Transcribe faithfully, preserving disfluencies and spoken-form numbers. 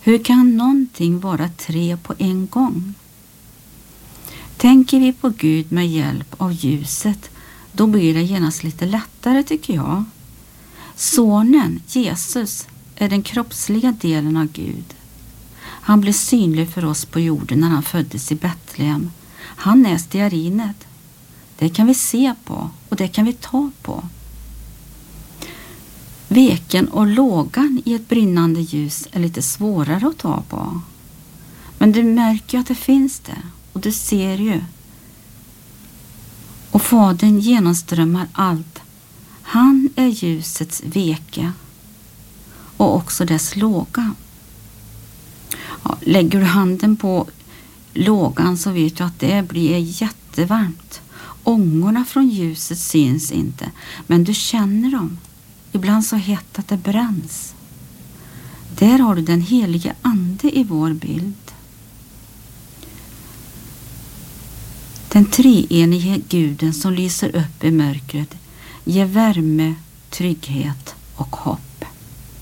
Hur kan någonting vara tre på en gång? Tänker vi på Gud med hjälp av ljuset, då blir det genast lite lättare tycker jag. Sonen, Jesus, är den kroppsliga delen av Gud. Han blev synlig för oss på jorden när han föddes i Betlehem. Han är stearinet. Det kan vi se på och det kan vi ta på. Veken och lågan i ett brinnande ljus är lite svårare att ta på. Men du märker ju att det finns det och du ser ju. Och Fadern genomströmmar allt. Han är ljusets veke och också dess låga. Ja, lägger du handen på lågan så vet du att det blir jättevarmt. Ångorna från ljuset syns inte, men du känner dem. Ibland så hett att det bränns. Där har du den helige ande i vår bild. Den treenige guden som lyser upp i mörkret ger värme, trygghet och hopp.